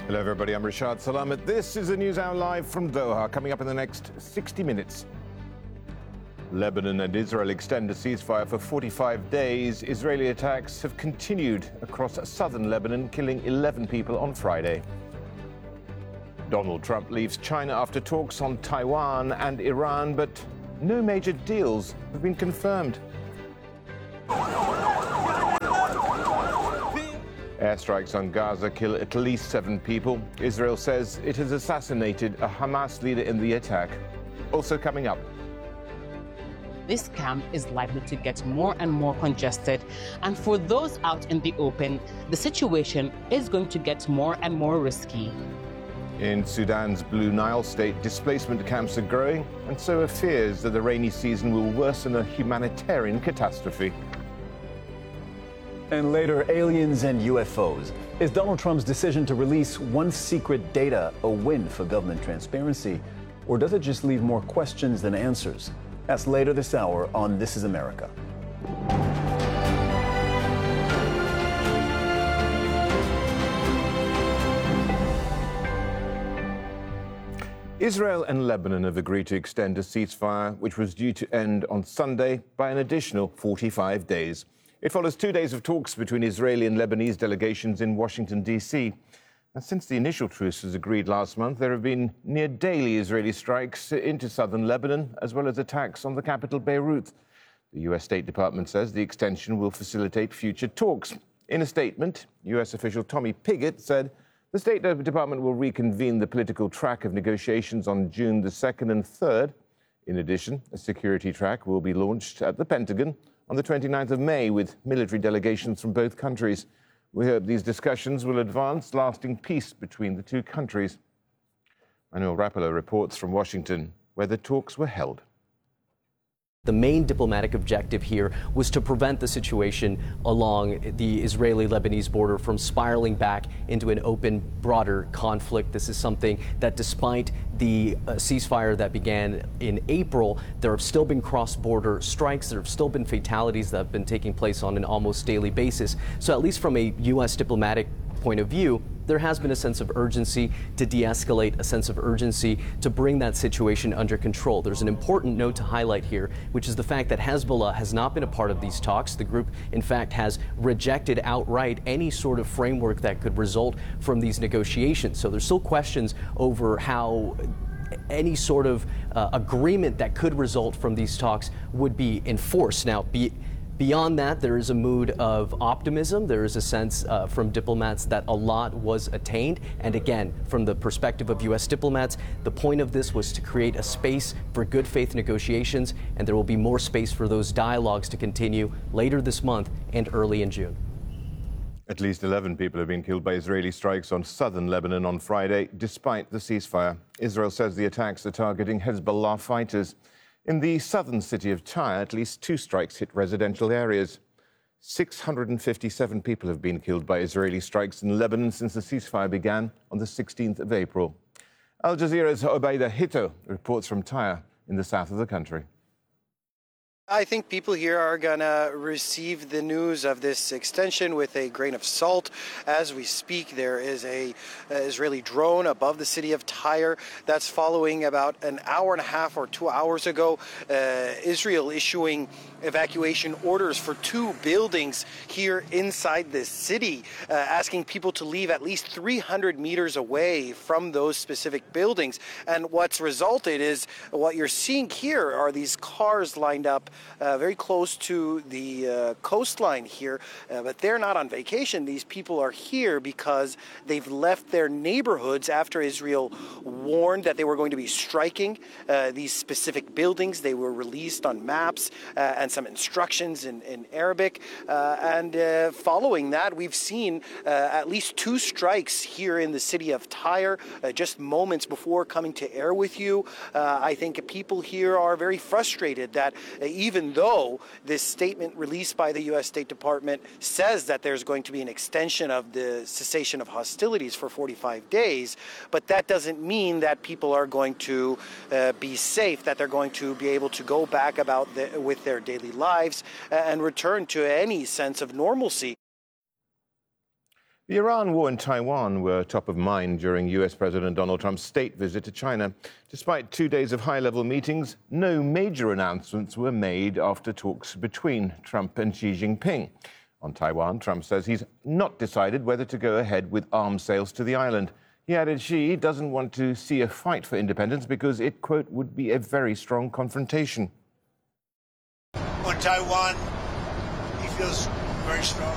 Hello everybody, I'm Rashad Salamat. This is a News Hour live from Doha, coming up in the next 60 minutes. Lebanon and Israel extend a ceasefire for 45 days. Israeli attacks have continued across southern Lebanon, killing 11 people on Friday. Donald Trump leaves China after talks on Taiwan and Iran, but no major deals have been confirmed. Airstrikes on Gaza kill at least 7 people. Israel says it has assassinated a Hamas leader in the attack. Also coming up. This camp is likely to get more and more congested. And for those out in the open, the situation is going to get more and more risky. In Sudan's Blue Nile state, displacement camps are growing, and so are fears that the rainy season will worsen a humanitarian catastrophe. And later, aliens and UFOs. Is Donald Trump's decision to release once secret data a win for government transparency? Or does it just leave more questions than answers? That's later this hour on This is America. Israel and Lebanon have agreed to extend a ceasefire, which was due to end on Sunday, by an additional 45 days. It follows 2 days of talks between Israeli and Lebanese delegations in Washington, D.C. And since the initial truce was agreed last month, there have been near daily Israeli strikes into southern Lebanon, as well as attacks on the capital, Beirut. The U.S. State Department says the extension will facilitate future talks. In a statement, U.S. official Tommy Pigott said the State Department will reconvene the political track of negotiations on June the 2nd and 3rd. In addition, a security track will be launched at the Pentagon on the 29th of May with military delegations from both countries. We hope these discussions will advance lasting peace between the two countries. Manuel Rapolo reports from Washington, where the talks were held. The main diplomatic objective here was to prevent the situation along the Israeli-Lebanese border from spiraling back into an open, broader conflict. This is something that, despite the ceasefire that began in April, there have still been cross-border strikes. There have still been fatalities that have been taking place on an almost daily basis. So at least from a U.S. diplomatic point of view, there has been a sense of urgency to de-escalate, a sense of urgency to bring that situation under control. There's an important note to highlight here, which is the fact that Hezbollah has not been a part of these talks. The group, in fact, has rejected outright any sort of framework that could result from these negotiations. So there's still questions over how any sort of agreement that could result from these talks would be enforced. Now, beyond that, there is a mood of optimism. There is a sense from diplomats that a lot was attained. And again, from the perspective of U.S. diplomats, the point of this was to create a space for good faith negotiations, and there will be more space for those dialogues to continue later this month and early in June. At least 11 people have been killed by Israeli strikes on southern Lebanon on Friday, despite the ceasefire. Israel says the attacks are targeting Hezbollah fighters. In the southern city of Tyre, at least 2 strikes hit residential areas. 657 people have been killed by Israeli strikes in Lebanon since the ceasefire began on the 16th of April. Al Jazeera's Obaida Hito reports from Tyre in the south of the country. I think people here are going to receive the news of this extension with a grain of salt. As we speak, there is a Israeli drone above the city of Tyre that's following about an hour and a half or 2 hours ago. Israel issuing evacuation orders for 2 buildings here inside this city, asking people to leave at least 300 meters away from those specific buildings. And what's resulted is what you're seeing here are these cars lined up very close to the coastline here, but they're not on vacation. These people are here because they've left their neighborhoods after Israel warned that they were going to be striking these specific buildings. They were released on maps and some instructions in Arabic. And following that, we've seen at least 2 strikes here in the city of Tyre just moments before coming to air with you. I think people here are very frustrated that even though this statement released by the U.S. State Department says that there's going to be an extension of the cessation of hostilities for 45 days, but that doesn't mean that people are going to be safe, that they're going to be able to go back about with their daily lives and return to any sense of normalcy. The Iran war and Taiwan were top of mind during US President Donald Trump's state visit to China. Despite 2 days of high-level meetings, no major announcements were made after talks between Trump and Xi Jinping. On Taiwan, Trump says he's not decided whether to go ahead with arms sales to the island. He added Xi doesn't want to see a fight for independence because it, quote, would be a very strong confrontation. On Taiwan, he feels very strong